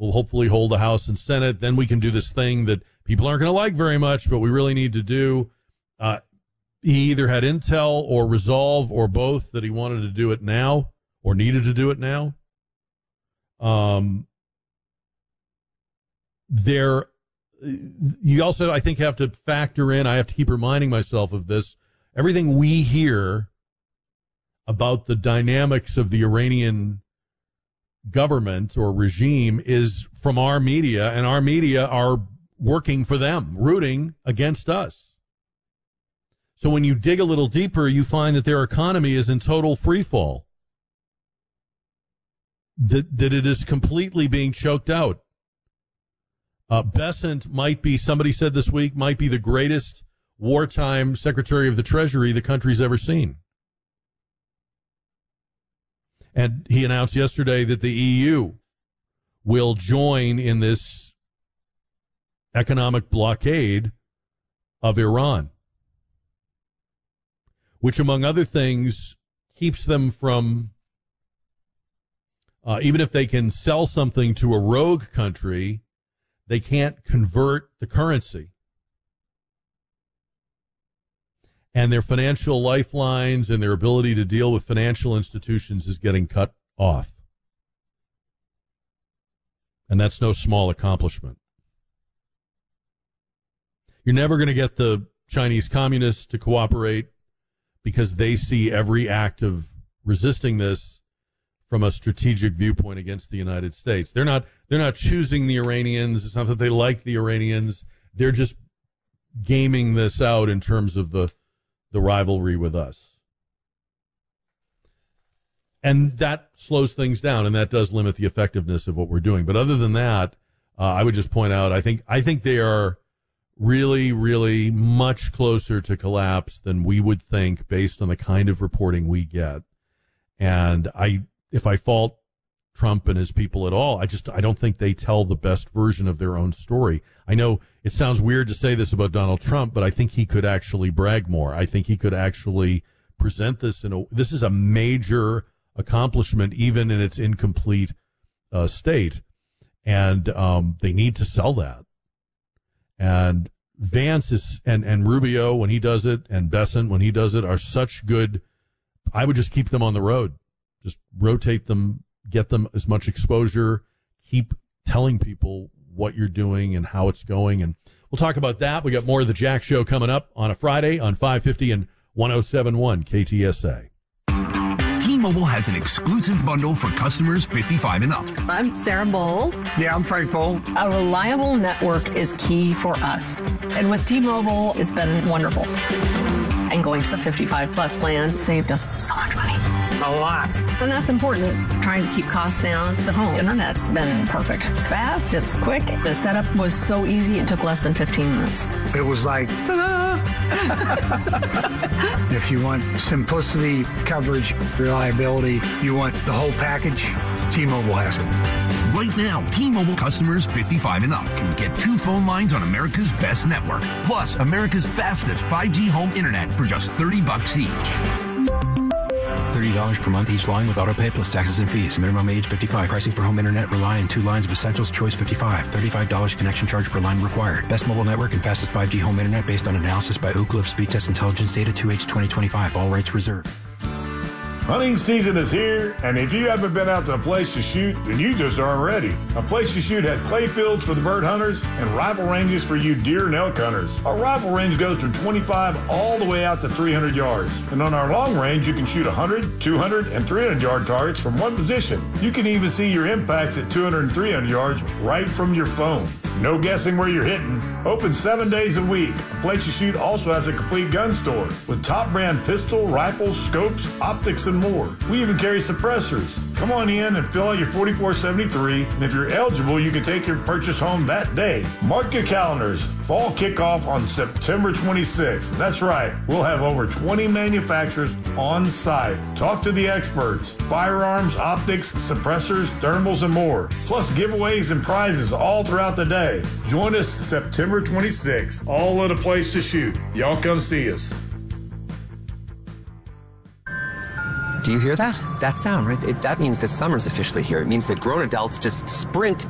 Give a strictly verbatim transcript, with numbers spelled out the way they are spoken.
We'll hopefully hold the House and Senate. Then we can do this thing that people aren't going to like very much, but we really need to do. Uh, he either had intel or resolve or both that he wanted to do it now or needed to do it now. Um, there, you also, I think, have to factor in, I have to keep reminding myself of this, everything we hear about the dynamics of the Iranian government or regime is from our media, and our media are working for them, rooting against us. So when you dig a little deeper, you find that their economy is in total freefall, that, that it is completely being choked out. Uh, Bessent might be, somebody said this week, might be the greatest wartime Secretary of the Treasury the country's ever seen. And he announced yesterday that the E U will join in this economic blockade of Iran, which, among other things, keeps them from, uh, even if they can sell something to a rogue country, they can't convert the currency. And their financial lifelines and their ability to deal with financial institutions is getting cut off. And that's no small accomplishment. You're never going to get the Chinese communists to cooperate because they see every act of resisting this from a strategic viewpoint against the United States. They're not, they're not choosing the Iranians. It's not that they like the Iranians. They're just gaming this out in terms of the the rivalry with us. And that slows things down, and that does limit the effectiveness of what we're doing. But other than that, uh, I would just point out, I think I think they are really, really much closer to collapse than we would think based on the kind of reporting we get. And I, if I fault Trump and his people at all, I just I don't think they tell the best version of their own story. I know it sounds weird to say this about Donald Trump, but I think he could actually brag more. I think he could actually present this in a, this is a major accomplishment, even in its incomplete uh, state. And um, they need to sell that. And Vance is, and, and Rubio, when he does it, and Bessent, when he does it, are such good. I would just keep them on the road. Just rotate them, get them as much exposure, keep telling people what you're doing and how it's going. And we'll talk about that. We got more of the Jack Show coming up on a Friday on five fifty and one oh seven point one K T S A. T-Mobile has an exclusive bundle for customers fifty-five and up. I'm Sarah Bowl. Yeah, I'm Frank Bowl. A reliable network is key for us. And with T-Mobile, it's been wonderful. And going to the fifty-five plus plan saved us so much money. A lot. And that's important. Trying to keep costs down. The home internet's been perfect. It's fast. It's quick. The setup was so easy. It took less than fifteen minutes. It was like, ta-da! If you want simplicity, coverage, reliability, you want the whole package, T-Mobile has it. Right now, T-Mobile customers fifty-five and up can get two phone lines on America's best network, plus America's fastest five G home internet for just thirty bucks each. thirty dollars per month each line with autopay plus taxes and fees. Minimum age fifty-five. Pricing for home internet rely on two lines of Essentials Choice fifty-five. thirty-five dollars connection charge per line required. Best mobile network and fastest five G home internet based on analysis by Ookla of Speed Test Intelligence data two H twenty twenty-five. All rates reserved. Hunting season is here, and if you haven't been out to a place to shoot, then you just aren't ready. A Place to Shoot has clay fields for the bird hunters and rifle ranges for you deer and elk hunters. Our rifle range goes from twenty-five all the way out to three hundred yards. And on our long range, you can shoot one hundred, two hundred, and three hundred yard targets from one position. You can even see your impacts at two hundred and three hundred yards right from your phone. No guessing where you're hitting. Open seven days a week. A Place to Shoot also has a complete gun store with top brand pistol, rifles, scopes, optics, and more. We even carry suppressors. Come on in and fill out your forty-four seventy-three, and if you're eligible, you can take your purchase home that day. Mark your calendars. Fall kickoff on September twenty-sixth. That's right. We'll have over twenty manufacturers on site. Talk to the experts. Firearms, optics, suppressors, thermals, and more. Plus giveaways and prizes all throughout the day. Join us September twenty-sixth. All at A Place to Shoot. Y'all come see us. Do you hear that? That sound, right? It, that means that summer's officially here. It means that grown adults just sprint